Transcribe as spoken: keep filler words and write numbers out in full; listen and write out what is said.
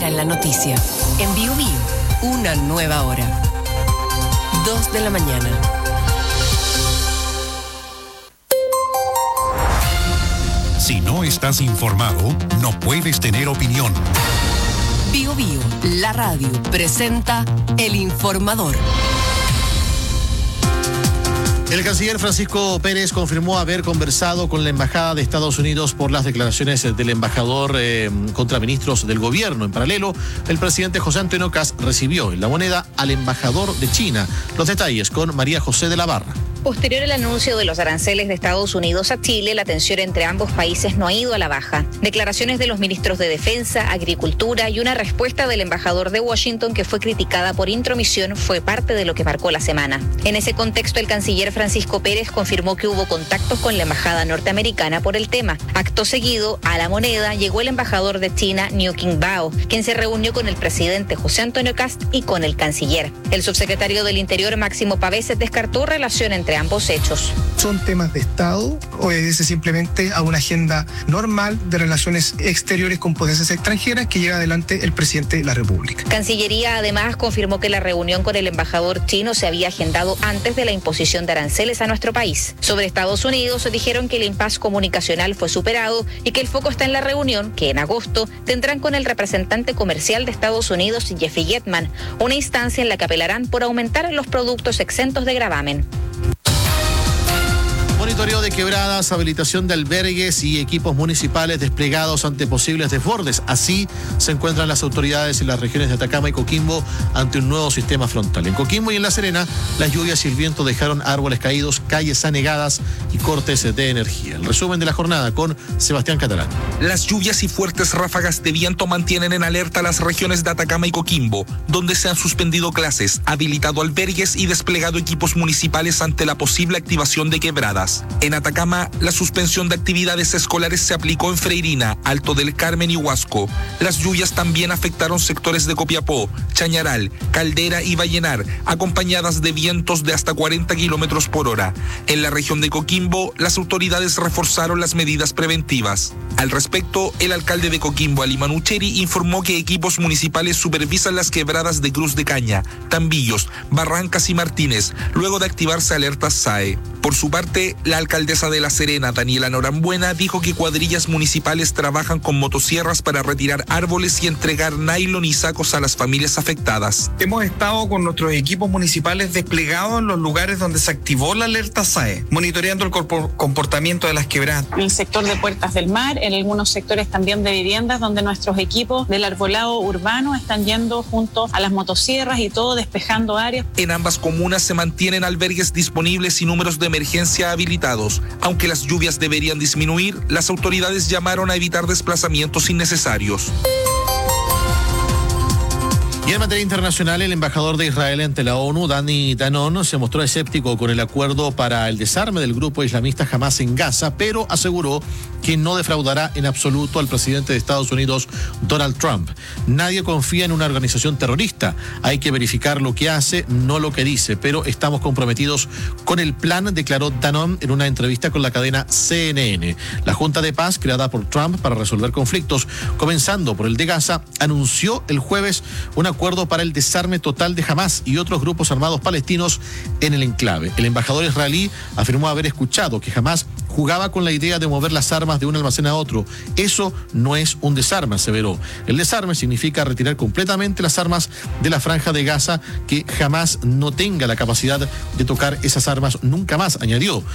primera en la noticia. En Bio Bio, una nueva hora. Dos de la mañana. Si no estás informado, no puedes tener opinión. Bio Bio, la radio, presenta El Informador. El canciller Francisco Pérez confirmó haber conversado con la Embajada de Estados Unidos por las declaraciones del embajador eh, contra ministros del gobierno. En paralelo, el presidente José Antonio Kast recibió en La Moneda al embajador de China. Los detalles con María José de la Barra. Posterior al anuncio de los aranceles de Estados Unidos a Chile, la tensión entre ambos países no ha ido a la baja. Declaraciones de los ministros de Defensa, Agricultura y una respuesta del embajador de Washington que fue criticada por intromisión fue parte de lo que marcó la semana. En ese contexto, el canciller Francisco Pérez confirmó que hubo contactos con la embajada norteamericana por el tema. Acto seguido, a La Moneda llegó el embajador de China, Niu Qingbao, quien se reunió con el presidente José Antonio Kast y con el canciller. El subsecretario del Interior, Máximo Pavese, descartó relación entre ambos hechos. Son temas de Estado, obedece simplemente a una agenda normal de relaciones exteriores con potencias extranjeras que lleva adelante el presidente de la República. Cancillería además confirmó que la reunión con el embajador chino se había agendado antes de la imposición de aranceles a nuestro país. Sobre Estados Unidos dijeron que el impasse comunicacional fue superado y que el foco está en la reunión que en agosto tendrán con el representante comercial de Estados Unidos, Jeffrey Getman, una instancia en la que apelarán por aumentar los productos exentos de gravamen. Monitoreo de quebradas, habilitación de albergues y equipos municipales desplegados ante posibles desbordes. Así se encuentran las autoridades en las regiones de Atacama y Coquimbo ante un nuevo sistema frontal. En Coquimbo y en La Serena, las lluvias y el viento dejaron árboles caídos, calles anegadas y cortes de energía. El resumen de la jornada con Sebastián Catalán. Las lluvias y fuertes ráfagas de viento mantienen en alerta las regiones de Atacama y Coquimbo, donde se han suspendido clases, habilitado albergues y desplegado equipos municipales ante la posible activación de quebradas. En Atacama, la suspensión de actividades escolares se aplicó en Freirina, Alto del Carmen y Huasco. Las lluvias también afectaron sectores de Copiapó, Chañaral, Caldera y Vallenar, acompañadas de vientos de hasta cuarenta kilómetros por hora. En la región de Coquimbo, las autoridades reforzaron las medidas preventivas. Al respecto, el alcalde de Coquimbo, Ali Manucheri, informó que equipos municipales supervisan las quebradas de Cruz de Caña, Tambillos, Barrancas y Martínez, luego de activarse alertas S A E. Por su parte, la alcaldesa de La Serena, Daniela Norambuena, dijo que cuadrillas municipales trabajan con motosierras para retirar árboles y entregar nylon y sacos a las familias afectadas. Hemos estado con nuestros equipos municipales desplegados en los lugares donde se activó la alerta S A E, monitoreando el comportamiento de las quebradas. En el sector de Puertas del Mar, en algunos sectores también de viviendas, donde nuestros equipos del arbolado urbano están yendo junto a las motosierras y todo despejando áreas. En ambas comunas se mantienen albergues disponibles y números de emergencia habilitados. Aunque las lluvias deberían disminuir, las autoridades llamaron a evitar desplazamientos innecesarios. Y en materia internacional, el embajador de Israel ante la ONU, Dani Danon, se mostró escéptico con el acuerdo para el desarme del grupo islamista Hamas en Gaza, pero aseguró que no defraudará en absoluto al presidente de Estados Unidos, Donald Trump. Nadie confía en una organización terrorista. Hay que verificar lo que hace, no lo que dice, pero estamos comprometidos con el plan, declaró Danon en una entrevista con la cadena C N N. La Junta de Paz, creada por Trump para resolver conflictos, comenzando por el de Gaza, anunció el jueves un acuerdo para el desarme total de Hamas y otros grupos armados palestinos en el enclave. El embajador israelí afirmó haber escuchado que Hamas jugaba con la idea de mover las armas de un almacén a otro. Eso no es un desarme, aseveró. El desarme significa retirar completamente las armas de la franja de Gaza, que jamás no tenga la capacidad de tocar esas armas nunca más, añadió.